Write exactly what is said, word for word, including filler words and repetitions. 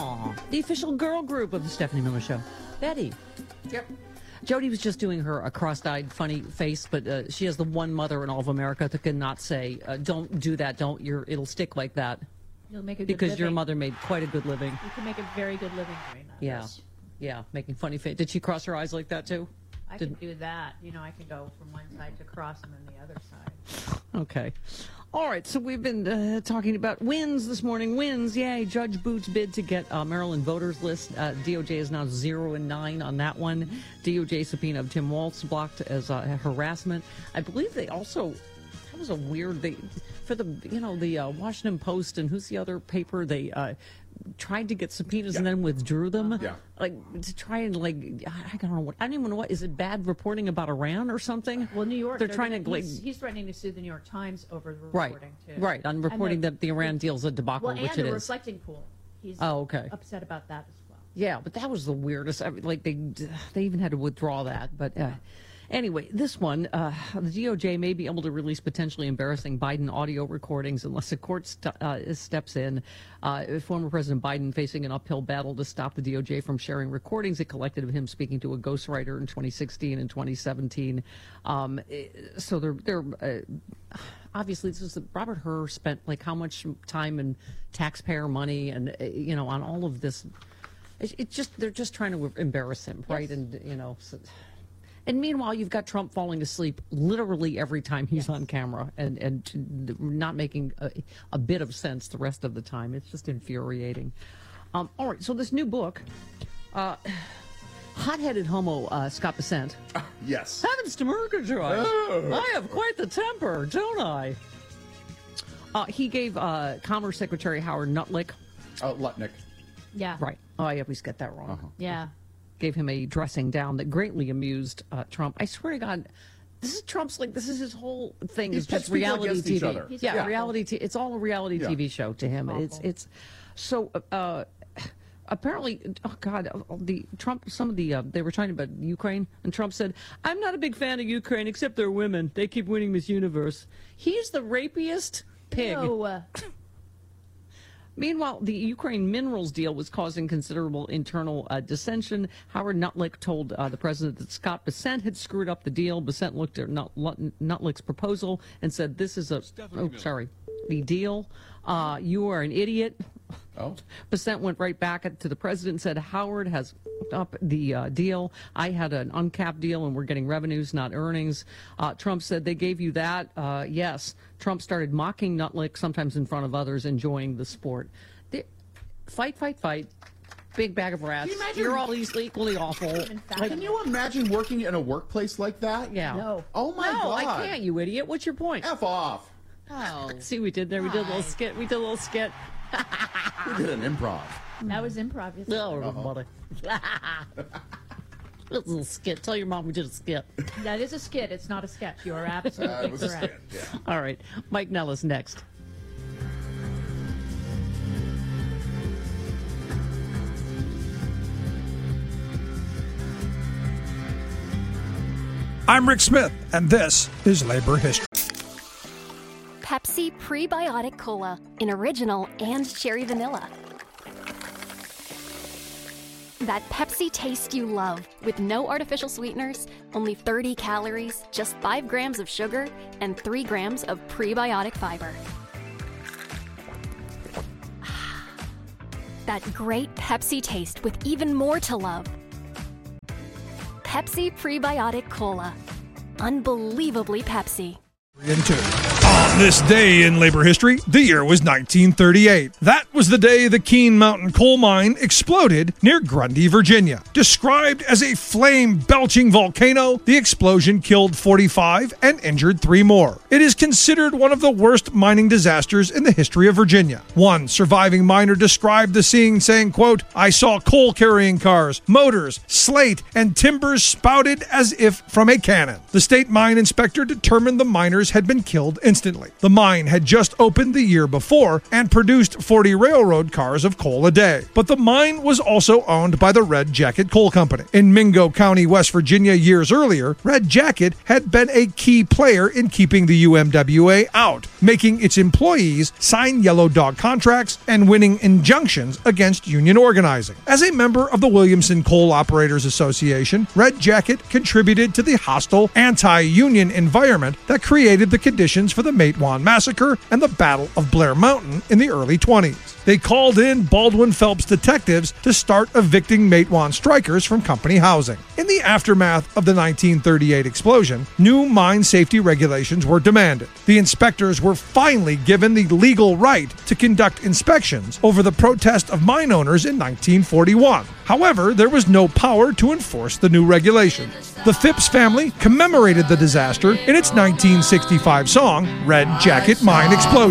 Aw, the official girl group of the Stephanie Miller Show. Betty. Yep. Jody was just doing her a cross-eyed, funny face, but uh, she has the one mother in all of America that cannot say, uh, "Don't do that. Don't. You're. It'll stick like that." You'll make a good because living. your mother made quite a good living. You can make a very good living doing that. Yeah, Yes. yeah, making funny face. Did she cross her eyes like that too? I Did- can do that. You know, I can go from one side to cross and then the other side. Okay. All right, so we've been uh, talking about wins this morning. Wins, yay. Judge Boots bid to get uh, Maryland voters list. Uh, D O J is now zero and nine on that one. D O J subpoena of Tim Walz blocked as uh, harassment. I believe they also, that was a weird, they, for the, you know, the uh, Washington Post and who's the other paper, they uh, tried to get subpoenas Yeah. and then withdrew them. Yeah. Like, to try and, like, I don't know what, I don't even know what, is it bad reporting about Iran or something? Well, New York, They're trying to, like, he's, he's threatening to sue the New York Times over the right, reporting, too. right, on And reporting the- that the Iran deal's a debacle, Well, and which the it is. reflecting pool. He's Oh, okay. upset about that as well. Yeah, but that was the weirdest. I mean, like they, they even had to withdraw that. But uh, anyway, this one, uh, the D O J may be able to release potentially embarrassing Biden audio recordings unless a court st- uh, steps in. Uh, former President Biden facing an uphill battle to stop the D O J from sharing recordings it collected of him speaking to a ghostwriter in twenty sixteen and twenty seventeen. Um, eh, so they're they're. Uh, Obviously, this is the, Robert Hur spent like how much time and taxpayer money and uh, you know on all of this. It, it just they're just trying to embarrass him, right? Yes. And you know, so, and meanwhile, you've got Trump falling asleep literally every time he's Yes. on camera, and and not making a, a bit of sense the rest of the time. It's just infuriating. Um, all right, so this new book, uh, hot-headed homo uh, Scott Bessent. Yes. Heavens to Murgatroyd! Oh. I have quite the temper, don't I? Uh, he gave uh, Commerce Secretary Howard Nutlick, Oh, Lutnick. Yeah. right? Oh, I always get that wrong. Uh-huh. Yeah. Gave him a dressing down that greatly amused uh, Trump. I swear to God, this is Trump's like this is his whole thing. He Is just pits people reality against T V. each other. He's Yeah, awful. reality. T- it's all a reality Yeah. T V show to him. It's Awful. it's so. Uh, Apparently, oh God, the Trump. Some of the uh, they were talking about Ukraine, and Trump said, "I'm not a big fan of Ukraine, except they're women. They keep winning Miss Universe." He's the rapiest pig. No, uh, Meanwhile, the Ukraine minerals deal was causing considerable internal uh, dissension. Howard Nutlick told uh, the president that Scott Bessent had screwed up the deal. Bessent looked at Nut- Nutlick's proposal and said, "This is a oh, sorry, the deal. Uh, you are an idiot." Oh. Bessent went right back at, to the president and said, "Howard has up the uh, deal. I had an uncapped deal, and we're getting revenues, not earnings." Uh, Trump said, "They gave you that?" Uh, yes. Trump started mocking Nutlick, sometimes in front of others, enjoying the sport. They, fight, fight, fight. Big bag of rats. Can you imagine- You're all equally awful. in fact, Can you imagine working in a workplace like that? Yeah. No. Oh my no, God. I can't, you idiot. What's your point? F off. Oh, See, we did there. We did a little skit. We did a little skit. We did an improv. that was improv. isn't it? Oh, everybody. This little skit. Tell your mom we did a skit. That is a skit. It's not a sketch. You are Uh, absolutely it was a correct. skit, yeah. All right. Mike Nellis next. I'm Rick Smith, and this is Labor History. Pepsi Prebiotic Cola in original and cherry vanilla. That Pepsi taste you love with no artificial sweeteners, only thirty calories, just five grams of sugar, and three grams of prebiotic fiber. That great Pepsi taste with even more to love. Pepsi Prebiotic Cola. Unbelievably Pepsi. And two. On this day in labor history, the year was nineteen thirty-eight. That was the day the Keene Mountain coal mine exploded near Grundy, Virginia. Described as a flame-belching volcano, the explosion killed forty-five and injured three more. It is considered one of the worst mining disasters in the history of Virginia. One surviving miner described the scene saying, quote, "I saw coal-carrying cars, motors, slate, and timbers spouted as if from a cannon. The state mine inspector determined the miners had been killed instantly. family. The mine had just opened the year before and produced forty railroad cars of coal a day. But the mine was also owned by the Red Jacket Coal Company. In Mingo County, West Virginia, years earlier, Red Jacket had been a key player in keeping the U M W A out, making its employees sign yellow dog contracts and winning injunctions against union organizing. As a member of the Williamson Coal Operators Association, Red Jacket contributed to the hostile anti-union environment that created the conditions for the Matewan Massacre and the Battle of Blair Mountain in the early twenties. They called in Baldwin Phelps detectives to start evicting Matewan strikers from company housing. In the aftermath of the nineteen thirty-eight explosion, new mine safety regulations were demanded. The inspectors were finally given the legal right to conduct inspections over the protest of mine owners in nineteen forty-one. However, there was no power to enforce the new regulations. The Phipps family commemorated the disaster in its nineteen sixty-five song, Red Jacket Mine Explosion.